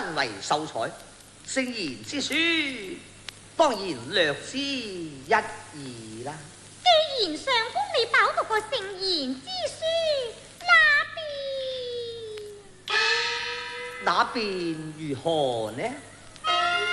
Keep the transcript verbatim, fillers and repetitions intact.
身為秀才，聖賢之書當然略知一二啦。 既然上官你飽讀過聖賢之書，那便那便如何呢？